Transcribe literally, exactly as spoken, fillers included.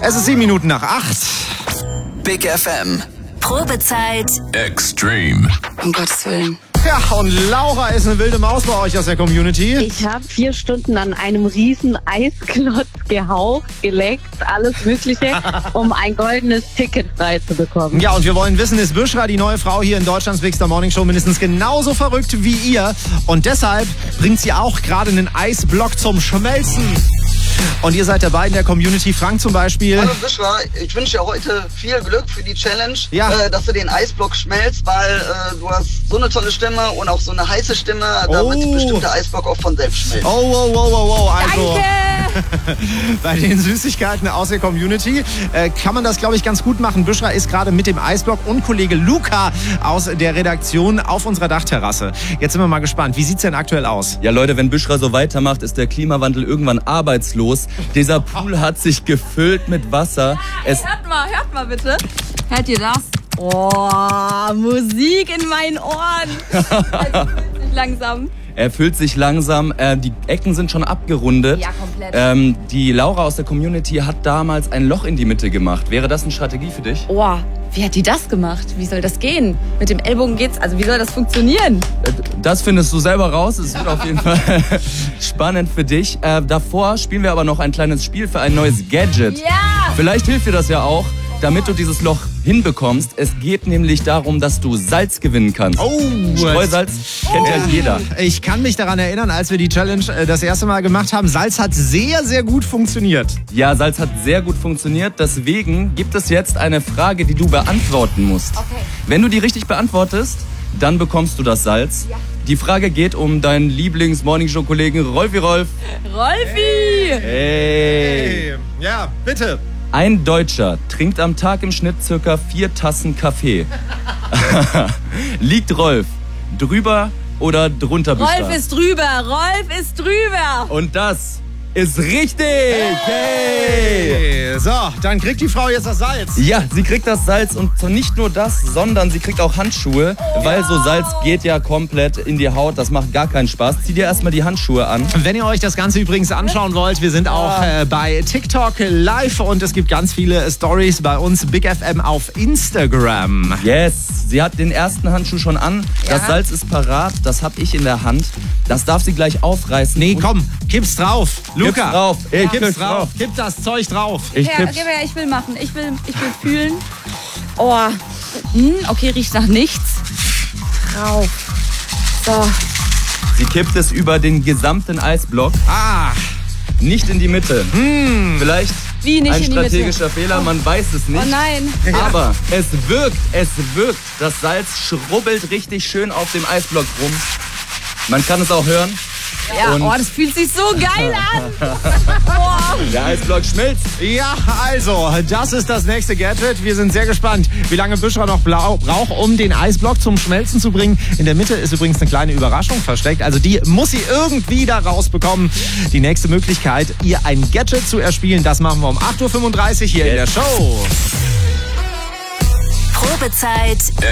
Es ist sieben Minuten nach acht. Big F M. Probezeit. Extreme. Um Gottes Willen. Ja, und Laura ist eine wilde Maus bei euch aus der Community. Ich habe vier Stunden an einem riesen Eisklotz gehaucht, geleckt, alles Mögliche, um ein goldenes Ticket frei zu bekommen. Ja, und wir wollen wissen, ist Büschra, die neue Frau hier in Deutschlands Big Star Morning Show, mindestens genauso verrückt wie ihr? Und deshalb bringt sie auch gerade einen Eisblock zum Schmelzen. Und ihr seid dabei in der Community. Frank zum Beispiel. Hallo Büschra, ich wünsche dir heute viel Glück für die Challenge, Ja. äh, dass du den Eisblock schmelzt, weil äh, du hast so eine tolle Stimme und auch so eine heiße Stimme, da Oh. wird bestimmt der Eisblock auch von selbst schmelzen. Oh, oh, oh, oh, oh. Also, Danke! bei den Süßigkeiten aus der Community äh, kann man das, glaube ich, ganz gut machen. Büschra ist gerade mit dem Eisblock und Kollege Luca aus der Redaktion auf unserer Dachterrasse. Jetzt sind wir mal gespannt. Wie sieht's denn aktuell aus? Ja, Leute, wenn Büschra so weitermacht, ist der Klimawandel irgendwann arbeitslos. Dieser Pool hat sich gefüllt mit Wasser. Es Hört mal, hört mal bitte. Hört ihr das? Oh, Musik in meinen Ohren. Also, langsam. Er füllt sich langsam, äh, die Ecken sind schon abgerundet. Ja, komplett. Ähm, die Laura aus der Community hat damals ein Loch in die Mitte gemacht. Wäre das eine Strategie für dich? Oh, wie hat die das gemacht? Wie soll das gehen? Mit dem Ellbogen geht's, also wie soll das funktionieren? Äh, Das findest du selber raus. Es wird auf jeden Fall spannend für dich. Äh, davor spielen wir aber noch ein kleines Spiel für ein neues Gadget. Ja! Vielleicht hilft dir das ja auch, damit du dieses Loch hinbekommst. Es geht nämlich darum, dass du Salz gewinnen kannst. Oh, Streusalz kennt ja jeder. Ich kann mich daran erinnern, als wir die Challenge äh, das erste Mal gemacht haben. Salz hat sehr, sehr gut funktioniert. Ja, Salz hat sehr gut funktioniert. Deswegen gibt es jetzt eine Frage, die du beantworten musst. Okay. Wenn du die richtig beantwortest, dann bekommst du das Salz. Ja. Die Frage geht um deinen Lieblings-Morningshow-Kollegen Rolfi Rolf. Rolfi! Hey! Ja, bitte. Ein Deutscher trinkt am Tag im Schnitt circa vier Tassen Kaffee. Liegt Rolf drüber oder drunter? Büschra? Rolf ist drüber, Rolf ist drüber. Und das ist richtig! Hey! So, dann kriegt die Frau jetzt das Salz. Ja, sie kriegt das Salz und zwar nicht nur das, sondern sie kriegt auch Handschuhe, weil so Salz geht ja komplett in die Haut. Das macht gar keinen Spaß. Zieh dir erstmal die Handschuhe an. Wenn ihr euch das Ganze übrigens anschauen wollt, wir sind auch äh, bei TikTok live und es gibt ganz viele Stories bei uns, Big F M auf Instagram. Yes, sie hat den ersten Handschuh schon an. Das Salz ist parat, das habe ich in der Hand. Das darf sie gleich aufreißen. Nee, Und komm, kipp's drauf. Luca, Kipp's drauf. Ich kipp's kipp's drauf. drauf. Kipp das Zeug drauf. Ich Ja, kipp's. gib her, ich will machen, ich will, ich will fühlen. Oh, hm, okay, riecht nach nichts. Drauf. So, Sie kippt es über den gesamten Eisblock, Ah, nicht in die Mitte. Vielleicht wie nicht ein in die Mitte. strategischer Fehler, man weiß es nicht. Oh nein. Aber es wirkt, es wirkt. Das Salz schrubbelt richtig schön auf dem Eisblock rum. Man kann es auch hören. Ja, Und- oh, das fühlt sich so geil an. Der Eisblock schmilzt. ja, also, das ist das nächste Gadget. Wir sind sehr gespannt, wie lange Büschra noch blau braucht, um den Eisblock zum Schmelzen zu bringen. In der Mitte ist übrigens eine kleine Überraschung versteckt. Also die muss sie irgendwie da rausbekommen. Die nächste Möglichkeit, ihr ein Gadget zu erspielen, das machen wir um acht Uhr fünfunddreißig hier in der Show. Probezeit.